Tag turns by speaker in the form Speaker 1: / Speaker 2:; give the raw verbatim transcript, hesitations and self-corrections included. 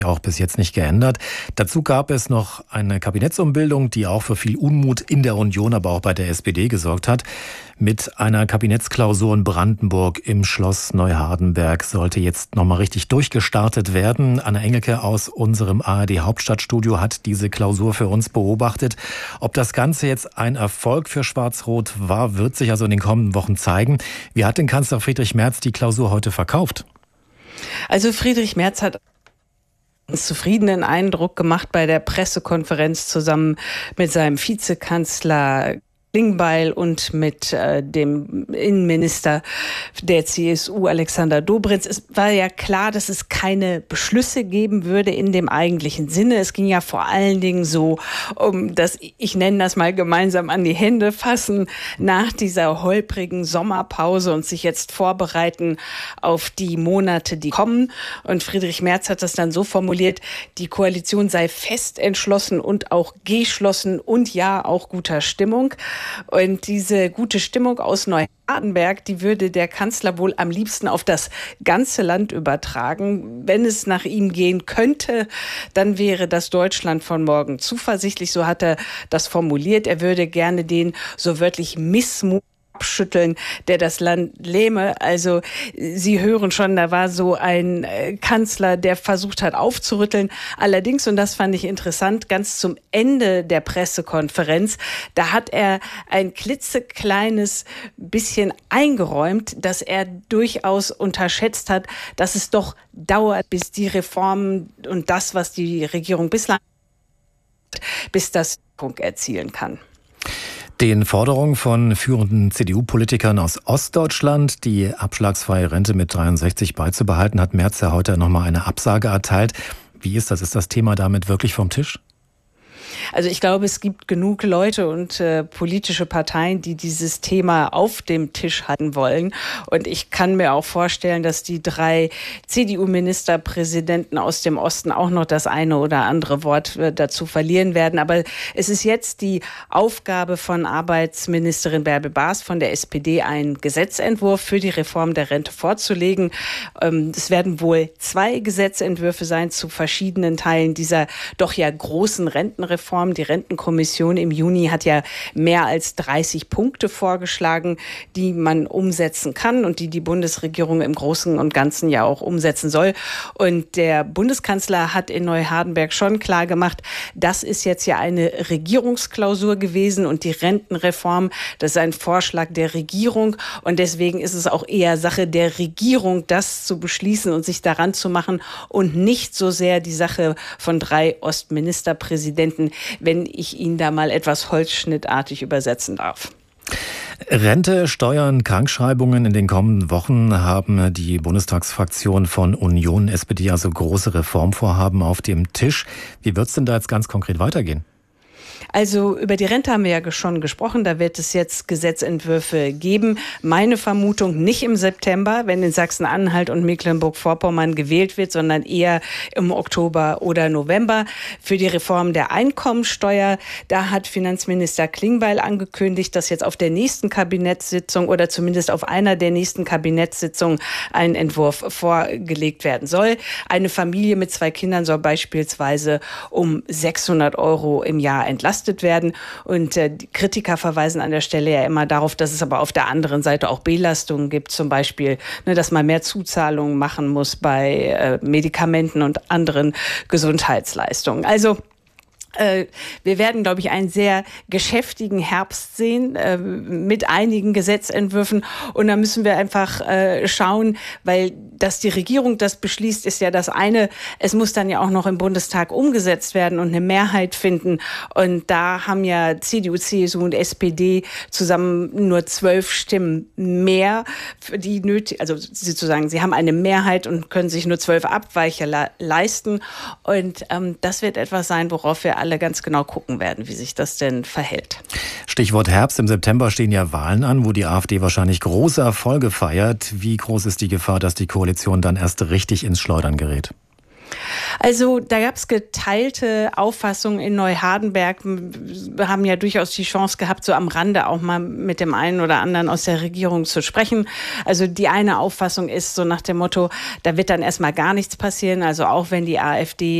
Speaker 1: auch bis jetzt nicht geändert. Dazu gab es noch eine Kabinettsumbildung, die auch für viel Unmut in der Union, aber auch bei der S P D gesorgt hat. Mit einer Kabinettsklausur in Brandenburg im Schloss Neuhardenberg sollte jetzt nochmal richtig durchgestartet werden. Anna Engelke aus unserem A R D Hauptstadtstudio hat diese Klausur für uns beobachtet. Ob das Ganze jetzt ein Erfolg für Schwarz-Rot war, wird sich also in den kommenden Wochen zeigen. Wie hat denn Kanzler Friedrich Merz die Klausur heute verkauft?
Speaker 2: Also Friedrich Merz hat einen zufriedenen Eindruck gemacht bei der Pressekonferenz zusammen mit seinem Vizekanzler Klingbeil und mit äh, dem Innenminister der C S U, Alexander Dobrindt. Es war ja klar, dass es keine Beschlüsse geben würde in dem eigentlichen Sinne. Es ging ja vor allen Dingen so um das, ich nenne das mal gemeinsam an die Hände fassen, nach dieser holprigen Sommerpause und sich jetzt vorbereiten auf die Monate, die kommen. Und Friedrich Merz hat das dann so formuliert, die Koalition sei fest entschlossen und auch geschlossen und ja, auch guter Stimmung. Und diese gute Stimmung aus Neuhardenberg, die würde der Kanzler wohl am liebsten auf das ganze Land übertragen. Wenn es nach ihm gehen könnte, dann wäre das Deutschland von morgen zuversichtlich. So hat er das formuliert. Er würde gerne den so wörtlich Missmut abschütteln, der das Land lähme. Also Sie hören schon, da war so ein Kanzler, der versucht hat aufzurütteln. Allerdings, und das fand ich interessant, ganz zum Ende der Pressekonferenz, da hat er ein klitzekleines bisschen eingeräumt, dass er durchaus unterschätzt hat, dass es doch dauert, bis die Reformen und das, was die Regierung bislang bis das erzielen kann.
Speaker 1: Den Forderungen von führenden C D U-Politikern aus Ostdeutschland, die abschlagsfreie Rente mit dreiundsechzig beizubehalten, hat Merz ja heute nochmal eine Absage erteilt. Wie ist das? Ist das Thema damit wirklich vom Tisch?
Speaker 2: Also ich glaube, es gibt genug Leute und äh, politische Parteien, die dieses Thema auf dem Tisch halten wollen. Und ich kann mir auch vorstellen, dass die drei C D U-Ministerpräsidenten aus dem Osten auch noch das eine oder andere Wort äh, dazu verlieren werden. Aber es ist jetzt die Aufgabe von Arbeitsministerin Bärbel Baas von der S P D, einen Gesetzentwurf für die Reform der Rente vorzulegen. Ähm, es werden wohl zwei Gesetzentwürfe sein zu verschiedenen Teilen dieser doch ja großen Rentenreform. Die Rentenkommission im Juni hat ja mehr als dreißig Punkte vorgeschlagen, die man umsetzen kann und die die Bundesregierung im Großen und Ganzen ja auch umsetzen soll. Und der Bundeskanzler hat in Neuhardenberg schon klar gemacht, das ist jetzt ja eine Regierungsklausur gewesen und die Rentenreform, das ist ein Vorschlag der Regierung und deswegen ist es auch eher Sache der Regierung, das zu beschließen und sich daran zu machen und nicht so sehr die Sache von drei Ostministerpräsidenten, wenn ich ihn da mal etwas holzschnittartig übersetzen darf.
Speaker 1: Rente, Steuern, Krankschreibungen in den kommenden Wochen haben die Bundestagsfraktion von Union, S P D also große Reformvorhaben auf dem Tisch. Wie wird es denn da jetzt ganz konkret weitergehen?
Speaker 2: Also über die Rente haben wir ja schon gesprochen. Da wird es jetzt Gesetzentwürfe geben. Meine Vermutung nicht im September, wenn in Sachsen-Anhalt und Mecklenburg-Vorpommern gewählt wird, sondern eher im Oktober oder November. Für die Reform der Einkommensteuer, da hat Finanzminister Klingbeil angekündigt, dass jetzt auf der nächsten Kabinettssitzung oder zumindest auf einer der nächsten Kabinettssitzungen ein Entwurf vorgelegt werden soll. Eine Familie mit zwei Kindern soll beispielsweise um sechshundert Euro im Jahr entlastet werden. Und äh, die Kritiker verweisen an der Stelle ja immer darauf, dass es aber auf der anderen Seite auch Belastungen gibt, zum Beispiel, ne, dass man mehr Zuzahlungen machen muss bei äh, Medikamenten und anderen Gesundheitsleistungen. Also Äh, wir werden, glaube ich, einen sehr geschäftigen Herbst sehen äh, mit einigen Gesetzentwürfen. Und da müssen wir einfach äh, schauen, weil dass die Regierung das beschließt, ist ja das eine. Es muss dann ja auch noch im Bundestag umgesetzt werden und eine Mehrheit finden. Und da haben ja C D U, C S U und S P D zusammen nur zwölf Stimmen mehr, für die nötig, also sozusagen, sie haben eine Mehrheit und können sich nur zwölf Abweicher le- leisten. Und ähm, das wird etwas sein, worauf wir alle ganz genau gucken werden, wie sich das denn verhält.
Speaker 1: Stichwort Herbst. Im September stehen ja Wahlen an, wo die AfD wahrscheinlich große Erfolge feiert. Wie groß ist die Gefahr, dass die Koalition dann erst richtig ins Schleudern gerät?
Speaker 2: Also da gab es geteilte Auffassungen in Neuhardenberg. Wir haben ja durchaus die Chance gehabt, so am Rande auch mal mit dem einen oder anderen aus der Regierung zu sprechen. Also die eine Auffassung ist so nach dem Motto, da wird dann erstmal gar nichts passieren. Also auch wenn die AfD